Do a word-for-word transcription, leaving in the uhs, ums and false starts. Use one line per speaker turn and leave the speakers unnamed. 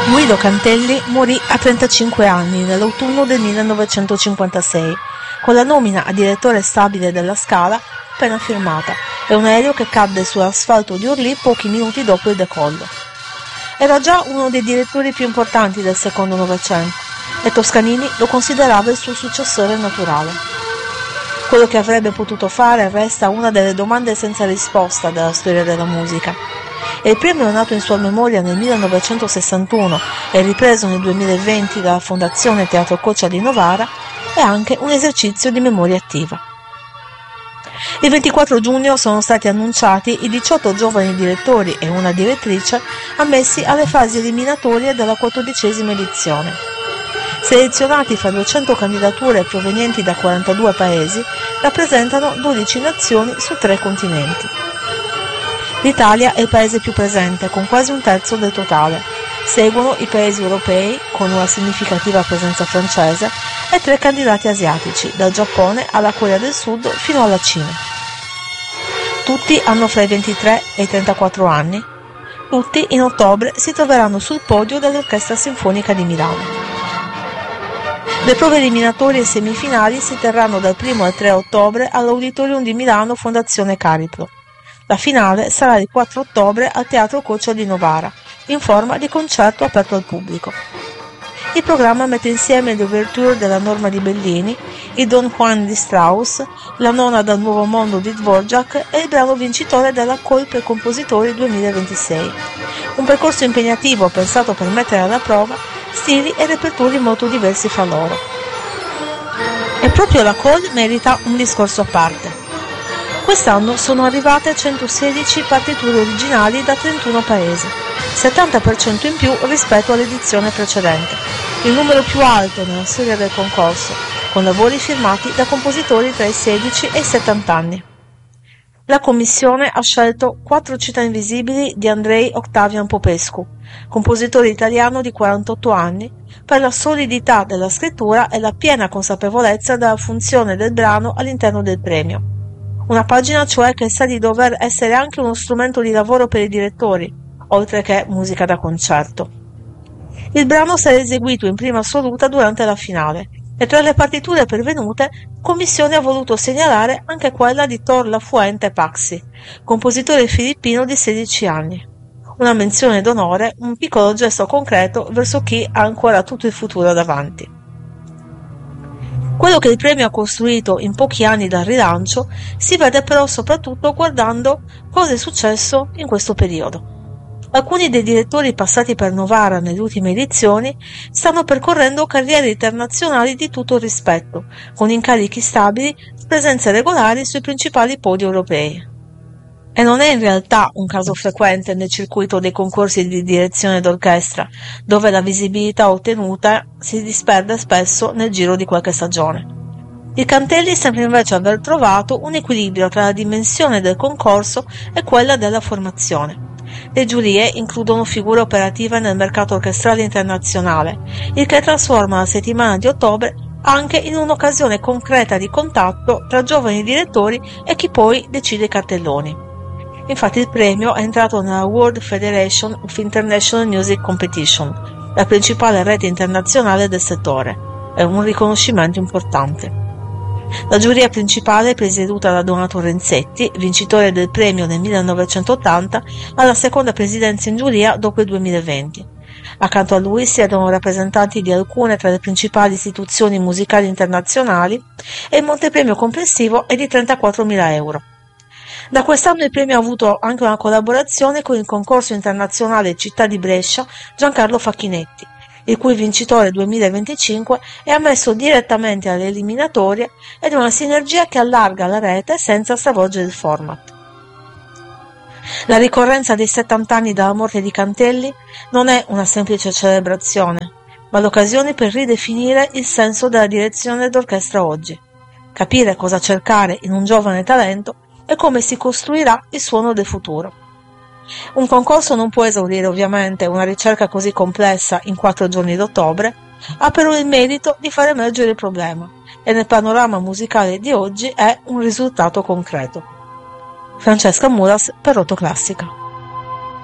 Guido Cantelli morì a trentacinque anni nell'autunno del millenovecentocinquantasei, con la nomina a direttore stabile della Scala appena firmata e un aereo che cadde sull'asfalto di Orly pochi minuti dopo il decollo. Era già uno dei direttori più importanti del secondo Novecento e Toscanini lo considerava il suo successore naturale. Quello che avrebbe potuto fare resta una delle domande senza risposta della storia della musica. E il premio nato in sua memoria nel millenovecentosessantuno e ripreso nel duemilaventi dalla Fondazione Teatro Coccia di Novara è anche un esercizio di memoria attiva. Il ventiquattro giugno sono stati annunciati i diciotto giovani direttori e una direttrice ammessi alle fasi eliminatorie della quattordicesima edizione. Selezionati fra duecento candidature provenienti da quarantadue paesi, rappresentano dodici nazioni su tre continenti. L'Italia è il paese più presente, con quasi un terzo del totale. Seguono i paesi europei, con una significativa presenza francese, e tre candidati asiatici, dal Giappone alla Corea del Sud fino alla Cina. Tutti hanno fra i ventitré e i trentaquattro anni. Tutti in ottobre si troveranno sul podio dell'Orchestra Sinfonica di Milano. Le prove eliminatorie e semifinali si terranno dal primo al tre ottobre all'Auditorium di Milano Fondazione Cariplo. La finale sarà il quattro ottobre al Teatro Coccia di Novara, in forma di concerto aperto al pubblico. Il programma mette insieme le ouverture della Norma di Bellini, il Don Juan di Strauss, la Nona dal Nuovo Mondo di Dvorak e il brano vincitore della Call per Compositori duemilaventisei. Un percorso impegnativo pensato per mettere alla prova stili e repertori molto diversi fra loro. E proprio la Call merita un discorso a parte. Quest'anno sono arrivate centosedici partiture originali da trentuno paesi, settanta per cento in più rispetto all'edizione precedente, il numero più alto nella storia del concorso, con lavori firmati da compositori tra i sedici e i settanta anni. La commissione ha scelto Quattro città invisibili di Andrei Octavian Popescu, compositore italiano di quarantotto anni, per la solidità della scrittura e la piena consapevolezza della funzione del brano all'interno del premio. Una pagina cioè che sa di dover essere anche uno strumento di lavoro per i direttori, oltre che musica da concerto. Il brano sarà eseguito in prima assoluta durante la finale e tra le partiture pervenute la commissione ha voluto segnalare anche quella di Thor Lafuente Paxi, compositore filippino di sedici anni. Una menzione d'onore, un piccolo gesto concreto verso chi ha ancora tutto il futuro davanti. Quello che il premio ha costruito in pochi anni dal rilancio si vede però soprattutto guardando cosa è successo in questo periodo. Alcuni dei direttori passati per Novara nelle ultime edizioni stanno percorrendo carriere internazionali di tutto rispetto, con incarichi stabili e presenze regolari sui principali podi europei. E non è in realtà un caso frequente nel circuito dei concorsi di direzione d'orchestra, dove la visibilità ottenuta si disperde spesso nel giro di qualche stagione. Il Cantelli sembra invece aver trovato un equilibrio tra la dimensione del concorso e quella della formazione. Le giurie includono figure operative nel mercato orchestrale internazionale, il che trasforma la settimana di ottobre anche in un'occasione concreta di contatto tra giovani direttori e chi poi decide i cartelloni. Infatti il premio è entrato nella World Federation of International Music Competition, la principale rete internazionale del settore. È un riconoscimento importante. La giuria principale è presieduta da Donato Renzetti, vincitore del premio nel millenovecentottanta, alla seconda presidenza in giuria dopo il duemilaventi. Accanto a lui siedono rappresentanti di alcune tra le principali istituzioni musicali internazionali e il montepremio complessivo è di trentaquattromila euro. Da quest'anno il premio ha avuto anche una collaborazione con il concorso internazionale Città di Brescia Giancarlo Facchinetti, il cui vincitore duemilaventicinque è ammesso direttamente alle eliminatorie ed è una sinergia che allarga la rete senza stravolgere il format. La ricorrenza dei settanta anni dalla morte di Cantelli non è una semplice celebrazione, ma l'occasione per ridefinire il senso della direzione d'orchestra oggi, capire cosa cercare in un giovane talento e come si costruirà il suono del futuro. Un concorso non può esaurire ovviamente una ricerca così complessa in quattro giorni d'ottobre, ha però il merito di far emergere il problema e nel panorama musicale di oggi è un risultato concreto. Francesca Muras per Rotoclassica.